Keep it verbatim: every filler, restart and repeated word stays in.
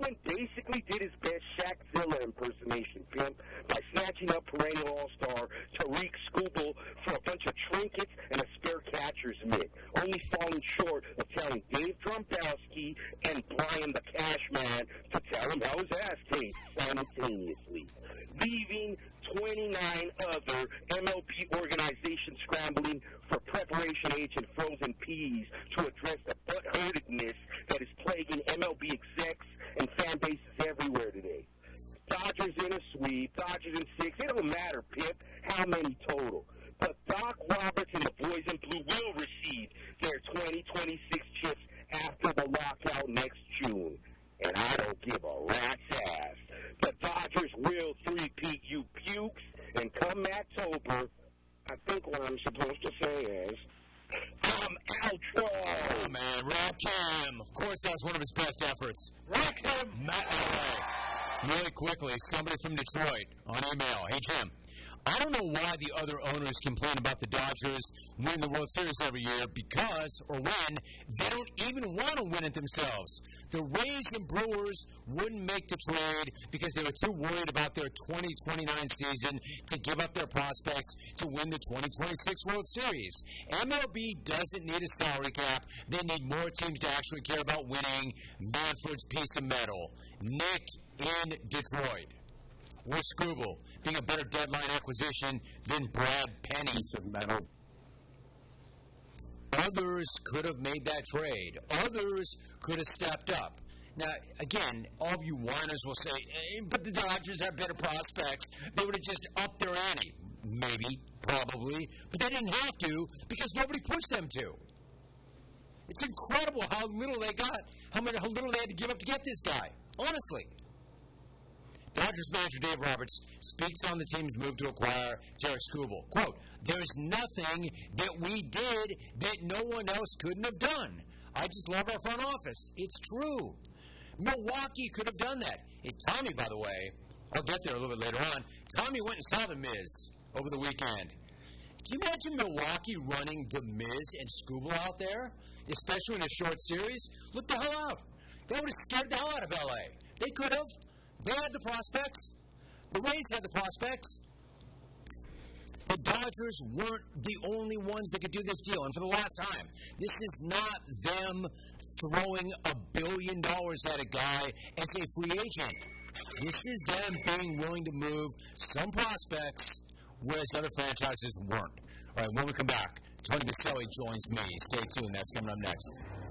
Baldwin basically did his best Shaqzilla impersonation, pimp, by snatching up perennial all-star Tariq Skubal for a bunch of trinkets and a spare catcher's mitt, only falling short of telling Dave Dombrowski and Brian the Cash Man to tell him how his ass tastes simultaneously, leaving twenty-nine other M L B organizations scrambling for preparation H and frozen peas to address the butthurtedness that is plaguing M L B execs and fan bases everywhere today. Dodgers in a sweep, Dodgers in six, it don't matter, Pip, how many total. But Doc Roberts and the boys in blue will receive their twenty twenty-six chips after the lockout next June. And I don't give a rat's ass. The Dodgers will three-peat, you pukes, and come October, I think what I'm supposed to say is, I'm outro. Oh, man, Rakim. Of course, that was one of his best efforts. Rakim. Matt L A. Really quickly, somebody from Detroit on email. Hey, Jim. I don't know why the other owners complain about the Dodgers winning the World Series every year because, or when, they don't even want to win it themselves. The Rays and Brewers wouldn't make the trade because they were too worried about their twenty twenty-nine season to give up their prospects to win the twenty twenty-six World Series. M L B doesn't need a salary cap. They need more teams to actually care about winning. Manfred's piece of metal. Nick in Detroit. Or Skubal being a better deadline acquisition than Brad Penny. Piece of metal. Others could have made that trade. Others could have stepped up. Now, again, all of you whiners will say, eh, but the Dodgers have better prospects. They would have just upped their ante. Maybe, probably. But they didn't have to because nobody pushed them to. It's incredible how little they got, how, many, how little they had to give up to get this guy. Honestly. Dodgers manager Dave Roberts speaks on the team's move to acquire Tarik Skubal. Quote, there's nothing that we did that no one else couldn't have done. I just love our front office. It's true. Milwaukee could have done that. And Tommy, by the way, I'll get there a little bit later on, Tommy went and saw The Miz over the weekend. Can you imagine Milwaukee running The Miz and Skubal out there, especially in a short series? Look the hell out. They would have scared the hell out of L A. They could have. They had the prospects. The Rays had the prospects. The Dodgers weren't the only ones that could do this deal. And for the last time, this is not them throwing a billion dollars at a guy as a free agent. This is them being willing to move some prospects, whereas other franchises weren't. All right, when we come back, Tony Baselli joins me. Stay tuned. That's coming up next.